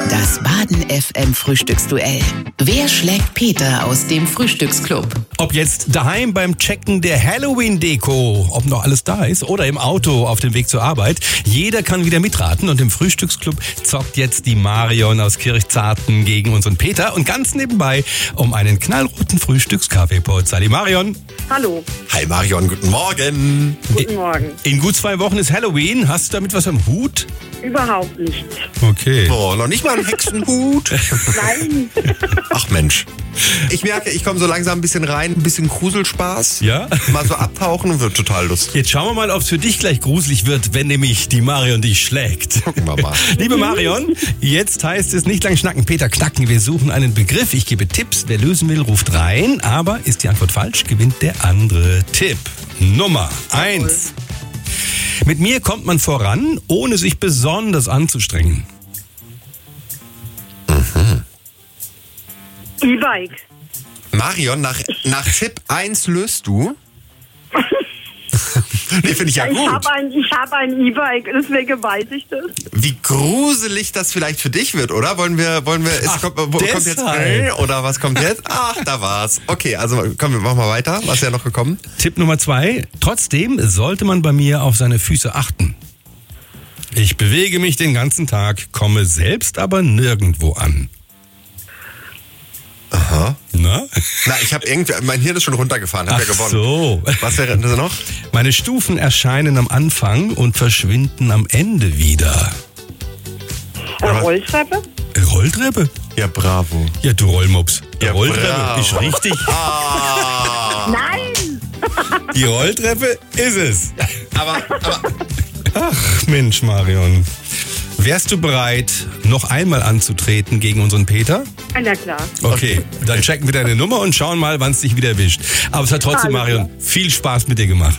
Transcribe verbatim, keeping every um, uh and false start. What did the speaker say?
Das Baden F M Frühstücksduell. Wer schlägt Peter aus dem Frühstücksclub? Ob jetzt daheim beim Checken der Halloween-Deko, ob noch alles da ist, oder im Auto auf dem Weg zur Arbeit, jeder kann wieder mitraten. Und im Frühstücksclub zockt jetzt die Marion aus Kirchzarten gegen unseren Peter. Und ganz nebenbei um einen knallroten Frühstückskaffeepot. Hallo Marion. Hallo. Hi Marion, guten Morgen. Guten Morgen. In gut zwei Wochen ist Halloween. Hast du damit was am Hut? Überhaupt nicht. Okay. Oh, noch nicht mal ein Hexenhut. Nein. Ach Mensch. Ich merke, ich komme so langsam ein bisschen rein, ein bisschen Gruselspaß. Ja? Mal so abtauchen und wird total lustig. Jetzt schauen wir mal, ob es für dich gleich gruselig wird, wenn nämlich die Marion dich schlägt. Gucken wir mal. Liebe Marion, jetzt heißt es nicht lang schnacken, Peter knacken. Wir suchen einen Begriff. Ich gebe Tipps. Wer lösen will, ruft rein. Aber ist die Antwort falsch, gewinnt der andere. Tipp Nummer eins. Mit mir kommt man voran, ohne sich besonders anzustrengen. Mhm. E-Bike. Marion, nach, nach Tipp eins löst du? Nee, finde ich ja Ich gut. habe ein, ich hab ein E-Bike, deswegen weiß ich das. Wie gruselig das vielleicht für dich wird, oder? Wollen wir, wollen wir, Ach, es kommt, wo, kommt jetzt deshalb. äh, oder was kommt jetzt? Ach, da war's. Okay, also komm, wir machen mal weiter. Was ist ja noch gekommen? Tipp Nummer zwei. Trotzdem sollte man bei mir auf seine Füße achten. Ich bewege mich den ganzen Tag, komme selbst aber nirgendwo an. Aha. Na? Na, ich habe irgendwie, mein Hirn ist schon runtergefahren, hab Ach ja gewonnen. so. Was wäre das noch? Meine Stufen erscheinen am Anfang und verschwinden am Ende wieder. Eine was? Rolltreppe? Rolltreppe? Ja, bravo. Ja, du Rollmops. Die Ja, Rolltreppe bravo. ist richtig. Ah. Nein! Die Rolltreppe ist es. Aber, aber Ach, Mensch, Marion. Wärst du bereit, noch einmal anzutreten gegen unseren Peter? Na klar. Okay, dann checken wir deine Nummer und schauen mal, wann es dich wieder erwischt. Aber es hat trotzdem, Alles klar. Marion, viel Spaß mit dir gemacht.